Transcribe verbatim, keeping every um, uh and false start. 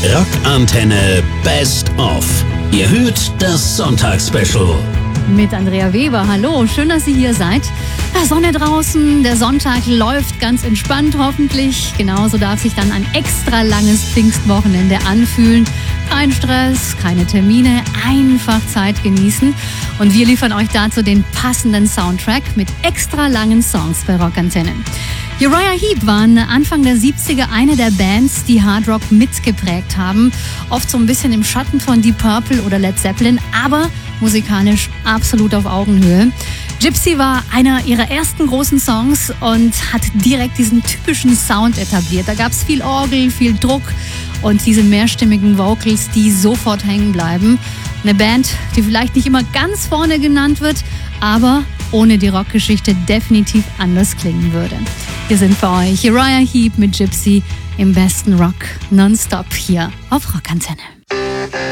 Rockantenne Best of. Ihr hört das Sonntagsspecial. Mit Andrea Weber. Hallo, schön, dass ihr hier seid. Ja, Sonne draußen, der Sonntag läuft ganz entspannt hoffentlich. Genauso darf sich dann ein extra langes Pfingstwochenende anfühlen. Kein Stress, keine Termine, einfach Zeit genießen. Und wir liefern euch dazu den passenden Soundtrack mit extra langen Songs bei Rockantenne. Uriah Heep waren Anfang der siebziger eine der Bands, die Hard Rock mitgeprägt haben. Oft so ein bisschen im Schatten von Deep Purple oder Led Zeppelin, aber musikalisch absolut auf Augenhöhe. Gypsy war einer ihrer ersten großen Songs und hat direkt diesen typischen Sound etabliert. Da gab es viel Orgel, viel Druck und diese mehrstimmigen Vocals, die sofort hängen bleiben. Eine Band, die vielleicht nicht immer ganz vorne genannt wird, aber ohne die Rockgeschichte definitiv anders klingen würde. Wir sind für euch Uriah Heep mit Gypsy im besten Rock nonstop hier auf Rockantenne.